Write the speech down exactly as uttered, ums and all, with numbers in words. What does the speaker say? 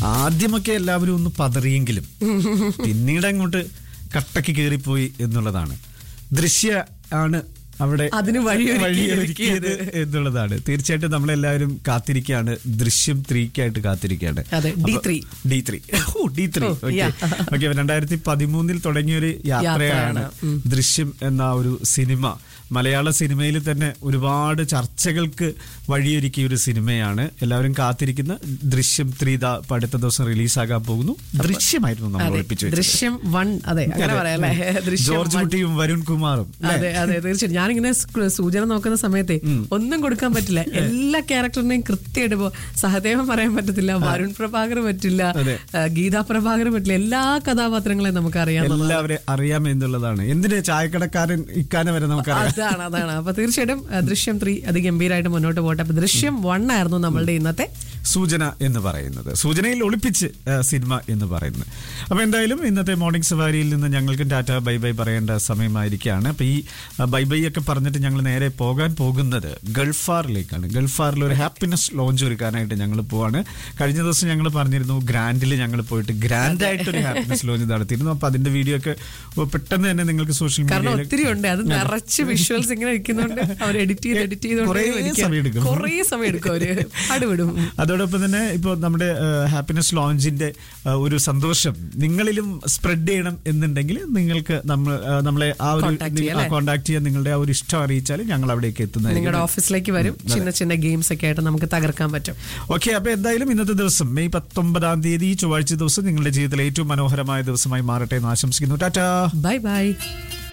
ആദ്യമൊക്കെ എല്ലാവരും ഒന്ന് പതറിയെങ്കിലും പിന്നീട് അങ്ങോട്ട് കട്ടക്ക് കയറിപ്പോയി എന്നുള്ളതാണ്. ദൃശ്യ ആണ് അവിടെ അതിന് വഴിയൊരുക്കിയത് എന്നുള്ളതാണ്. തീർച്ചയായിട്ടും നമ്മളെല്ലാവരും കാത്തിരിക്കുകയാണ്, ദൃശ്യം ത്രീക്കായിട്ട് കാത്തിരിക്കുകയാണ്. D three D three D three okay. രണ്ടായിരത്തി പതിമൂന്നിൽ തുടങ്ങിയൊരു യാത്രയാണ് ദൃശ്യം എന്ന ഒരു സിനിമ. മലയാള സിനിമയിൽ തന്നെ ഒരുപാട് ചർച്ചകൾക്ക് വഴിയൊരുക്കിയ ഒരു സിനിമയാണ്. എല്ലാവരും കാത്തിരിക്കുന്ന ദൃശ്യം ത്രീ ദാ അടുത്ത ദിവസം റിലീസാകാൻ പോകുന്നു. ദൃശ്യമായിരുന്നു നമ്മൾ ഒളിപ്പിച്ചു ദൃശ്യം വൺ. അതെ, ജോർജ് കുട്ടിയും വരുൺ കുമാറും. അതെ അതെ തീർച്ചയായും. ഞാനിങ്ങനെ സൂചന നോക്കുന്ന സമയത്തെ ഒന്നും കൊടുക്കാൻ പറ്റില്ല. എല്ലാ ക്യാരക്ടറിനെയും കൃത്യമായിട്ട് ഇപ്പോ സഹദേവൻ പറയാൻ പറ്റത്തില്ല, വരുൺ പ്രഭാകർ പറ്റില്ല, ഗീതാ പ്രഭാകർ പറ്റില്ല. എല്ലാ കഥാപാത്രങ്ങളെയും നമുക്ക് അറിയാം, എല്ലാവരെ അറിയാം എന്നുള്ളതാണ്. എന്തിന് ചായക്കടക്കാരൻ ഇക്കാനെ വരെ നമുക്കറിയാം. അതാണ് അതാണ് അപ്പൊ തീർച്ചയായിട്ടും ദൃശ്യം ത്രീ അതിഗംഭീരമായിട്ട് മുന്നോട്ട് പോട്ടെ. അപ്പൊ ദൃശ്യം വൺ ആയിരുന്നു നമ്മളുടെ ഇന്നത്തെ സൂചന എന്ന് പറയുന്നത്, സൂചനയിൽ ഒളിപ്പിച്ച് സിനിമ എന്ന് പറയുന്നത്. അപ്പൊ എന്തായാലും ഇന്നത്തെ മോർണിംഗ് സവാരിയിൽ നിന്ന് ഞങ്ങൾക്ക് ടാറ്റ ബൈ ബൈ പറയേണ്ട സമയമായിരിക്കുകയാണ്. അപ്പൊ ഈ ബൈ ബൈ ഒക്കെ പറഞ്ഞിട്ട് ഞങ്ങൾ നേരെ പോകാൻ പോകുന്നത് ഗൾഫാറിലേക്കാണ്. ഗൾഫാറിൽ ഒരു ഹാപ്പിനെസ് ലോഞ്ച് ഒരുക്കാനായിട്ട് ഞങ്ങൾ പോവാണ്. കഴിഞ്ഞ ദിവസം ഞങ്ങൾ പറഞ്ഞിരുന്നു ഗ്രാൻഡിൽ ഞങ്ങൾ പോയിട്ട് ഗ്രാൻഡ് ആയിട്ട് ഒരു ഹാപ്പിനെസ് ലോഞ്ച് നടത്തിയിരുന്നു. അപ്പൊ അതിന്റെ വീഡിയോ ഒക്കെ പെട്ടെന്ന് തന്നെ നിങ്ങൾക്ക് സോഷ്യൽ മീഡിയയിൽ ഒത്തിരി ഉണ്ട്. അത് നിറച്ച് വിഷ്വൽസ് ഇങ്ങനെ ഇരിക്കുന്നുണ്ട്. അവർ എഡിറ്റ് ചെയ്ത് എഡിറ്റ് ചെയ്ത് കുറേ സമയം എടുക്കും അവര് അടുവിടും. അതോടൊപ്പം തന്നെ ഇപ്പോൾ നമ്മുടെ ഹാപ്പിനെസ് ലോഞ്ചിന്റെ ഒരു സന്തോഷം നിങ്ങളിലും സ്പ്രെഡ് ചെയ്യണം എന്നുണ്ടെങ്കിൽ നിങ്ങൾക്ക് നമ്മൾ നമ്മളെ ആ ഒരു കോൺടാക്ട് ചെയ്യാൻ, നിങ്ങളുടെ ആ ഒരു ഇഷ്ടം അറിയിച്ചാൽ ഞങ്ങൾ അവിടേക്ക് എത്തുന്നത്. നിങ്ങളുടെ ഓഫീസിലേക്ക് വരും, ചിന്ന ചിന്ന ഗെയിംസ് ഒക്കെ ആയിട്ട് നമുക്ക് തകർക്കാൻ പറ്റും. ഓക്കെ. അപ്പൊ എന്തായാലും ഇന്നത്തെ ദിവസം മെയ് പത്തൊമ്പതാം തീയതി ചൊവ്വാഴ്ച ദിവസം നിങ്ങളുടെ ജീവിതത്തിലെ ഏറ്റവും മനോഹരമായ ദിവസമായി മാറട്ടെ എന്ന് ആശംസിക്കുന്നു. Tata, bye bye.